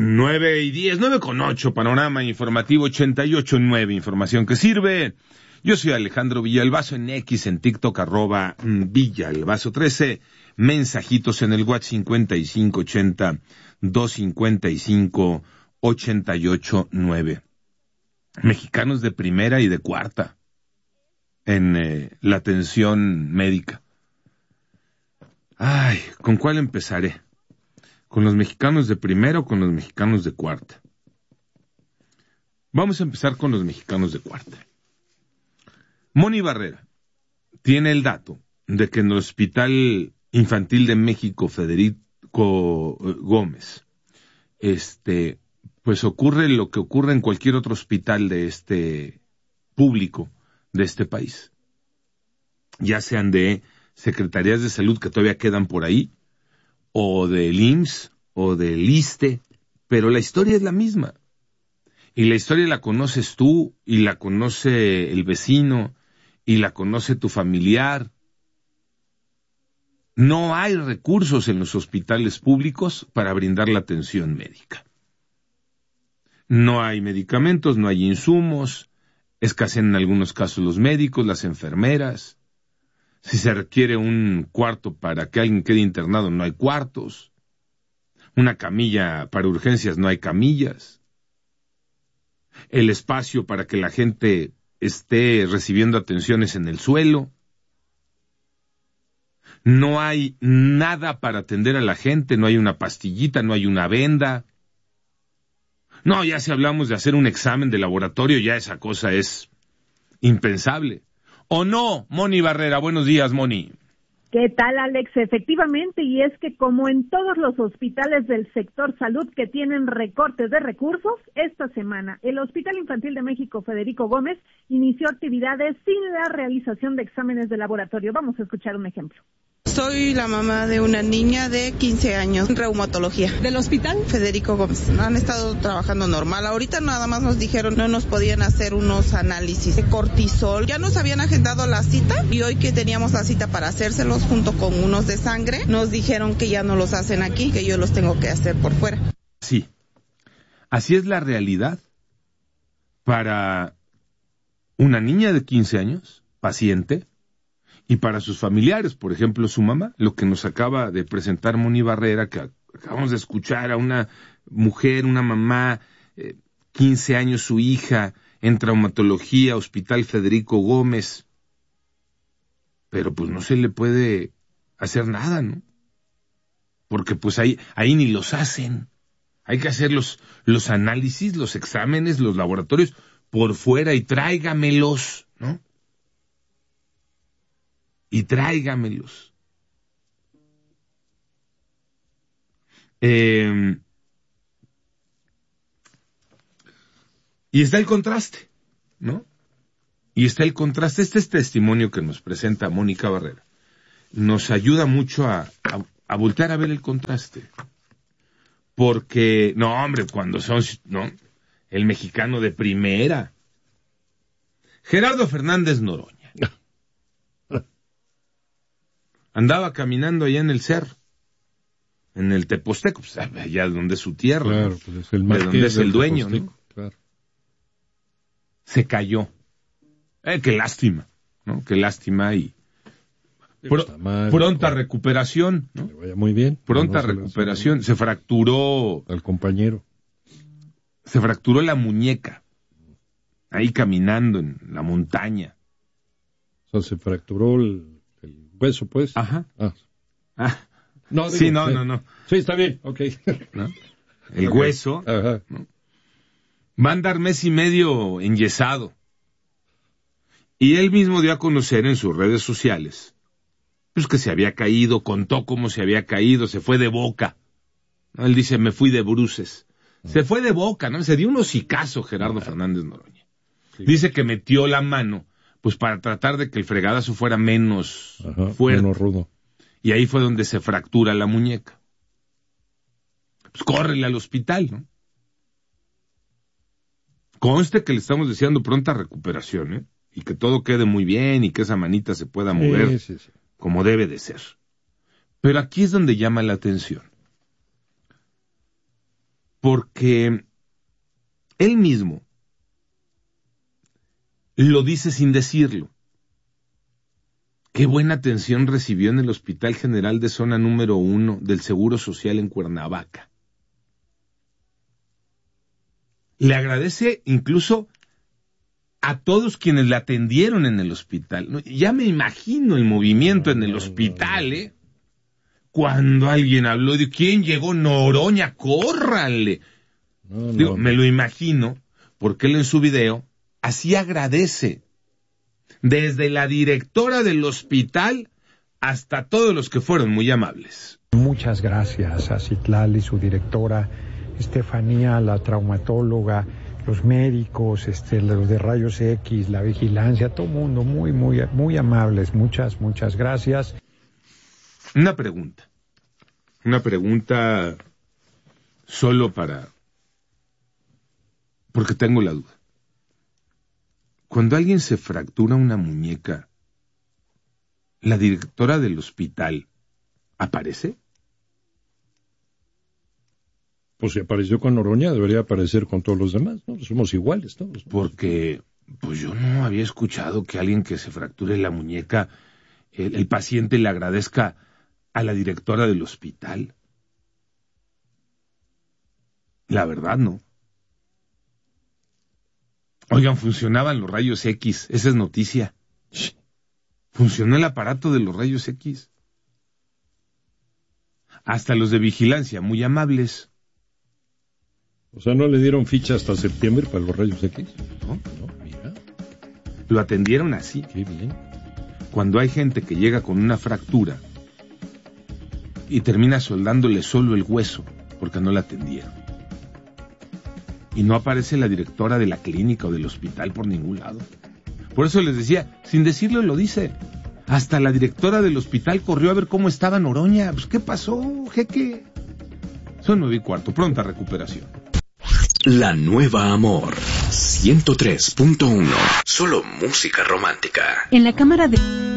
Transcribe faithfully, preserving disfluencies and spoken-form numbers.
Nueve y diez, nueve con ocho, panorama informativo ochenta y ocho nueve, información que sirve. Yo soy Alejandro Villalbazo en X, en TikTok, arroba Villalbazo trece, mensajitos en el WhatsApp cincuenta y cinco ochenta, doscientos cincuenta y cinco, ochenta y ocho nueve. Mexicanos de primera y de cuarta en eh, la atención médica. Ay, ¿con cuál empezaré? ¿Con los mexicanos de primera o con los mexicanos de cuarta? Vamos a empezar con los mexicanos de cuarta. Moni Barrera tiene el dato de que en el Hospital Infantil de México Federico Gómez, este, pues ocurre lo que ocurre en cualquier otro hospital de este público de este país. Ya sean de secretarías de salud que todavía quedan por ahí, o del I M S S, o del ISSSTE, pero la historia es la misma. Y la historia la conoces tú, y la conoce el vecino, y la conoce tu familiar. No hay recursos en los hospitales públicos para brindar la atención médica. No hay medicamentos, no hay insumos, escasean en algunos casos los médicos, las enfermeras. Si se requiere un cuarto para que alguien quede internado, no hay cuartos. Una camilla para urgencias, no hay camillas. El espacio para que la gente esté recibiendo atenciones en el suelo. No hay nada para atender a la gente, no hay una pastillita, no hay una venda. No, ya si hablamos de hacer un examen de laboratorio, ya esa cosa es impensable. ¿O no, Moni Barrera? Buenos días, Moni. ¿Qué tal, Alex? Efectivamente, y es que como en todos los hospitales del sector salud que tienen recortes de recursos, esta semana el Hospital Infantil de México Federico Gómez inició actividades sin la realización de exámenes de laboratorio. Vamos a escuchar un ejemplo. Soy la mamá de una niña de quince años, en reumatología. ¿Del hospital? Federico Gómez. Han estado trabajando normal. Ahorita nada más nos dijeron no nos podían hacer unos análisis de cortisol. Ya nos habían agendado la cita y hoy que teníamos la cita para hacérselos junto con unos de sangre, nos dijeron que ya no los hacen aquí, que yo los tengo que hacer por fuera. Sí, así es la realidad para una niña de quince años, paciente, y para sus familiares, por ejemplo, su mamá, lo que nos acaba de presentar Moni Barrera, que acabamos de escuchar a una mujer, una mamá, eh, quince años, su hija, en traumatología, Hospital Federico Gómez, pero pues no se le puede hacer nada, ¿no? Porque pues ahí, ahí ni los hacen. Hay que hacer los, los análisis, los exámenes, los laboratorios por fuera y tráigamelos, ¿no? Y tráigamelos. Eh, y está el contraste, ¿no? Y está el contraste. Este es testimonio que nos presenta Mónica Barrera. Nos ayuda mucho a, a, a voltear a ver el contraste. Porque, no, hombre, cuando son, ¿no? El mexicano de primera. Gerardo Fernández Noroña. Andaba caminando allá en el cerro, en el Teposteco, pues allá donde es su tierra, claro, pues es el de donde es el dueño, Teposteco, ¿no? Claro. Se cayó. Eh, qué lástima, ¿no? Qué lástima y pro, mal, pronta claro. recuperación, ¿no? Que vaya muy bien. Pronta no recuperación. Se, se fracturó al compañero. Se fracturó la muñeca, ahí caminando en la montaña. O sea, se fracturó el hueso, pues. Ajá. Ah. Ah. No, digo, sí, no, sí. no, no. Sí, está bien, ok. ¿No? El okay. hueso. Ajá. ¿No? Va a andar mes y medio enyesado. Y él mismo dio a conocer en sus redes sociales, pues que se había caído, contó cómo se había caído, se fue de boca. ¿No? Él dice, me fui de bruces. Ah. Se fue de boca, ¿no? Se dio un hocicazo Gerardo ah. Fernández Noroña. Sí. Dice que metió la mano pues para tratar de que el fregadazo fuera menos Ajá, fuerte. Menos rudo. Y ahí fue donde se fractura la muñeca. Pues córrele al hospital, ¿no? Conste que le estamos deseando pronta recuperación, ¿eh? Y que todo quede muy bien y que esa manita se pueda mover sí, sí, sí. como debe de ser. Pero aquí es donde llama la atención. porque él mismo lo dice sin decirlo. Qué buena atención recibió en el Hospital General de Zona número uno del Seguro Social en Cuernavaca. Le agradece incluso a todos quienes le atendieron en el hospital. Ya me imagino el movimiento en el hospital, ¿eh? Cuando alguien habló de quién llegó, Noroña, córranle. No, no. Digo, me lo imagino, porque él en su video así agradece. Desde la directora del hospital hasta todos los que fueron muy amables. Muchas gracias a Citlali, su directora, Estefanía, la traumatóloga, los médicos, este, los de rayos X, la vigilancia, todo el mundo muy, muy, muy amables. Muchas, muchas gracias. Una pregunta. Una pregunta solo para... porque tengo la duda. Cuando alguien se fractura una muñeca, ¿la directora del hospital aparece? Pues si apareció con Noroña, debería aparecer con todos los demás, ¿no? Somos iguales todos, ¿no? Porque pues yo no había escuchado que alguien que se fracture la muñeca, el, el paciente le agradezca a la directora del hospital. La verdad, no. Oigan, funcionaban los rayos X, esa es noticia. Funcionó el aparato de los rayos X. Hasta los de vigilancia, muy amables. O sea, ¿no le dieron ficha hasta septiembre para los rayos X? No, no, mira. Lo atendieron así. Qué bien. Cuando hay gente que llega con una fractura y termina soldándole solo el hueso porque no la atendieron. Y no aparece la directora de la clínica o del hospital por ningún lado. Por eso les decía, sin decirlo lo dice. Hasta la directora del hospital corrió a ver cómo estaba Noroña. Pues, ¿qué pasó, jeque? Son nueve y cuarto, pronta recuperación. La Nueva Amor, ciento tres punto uno. Solo música romántica. En la cámara de...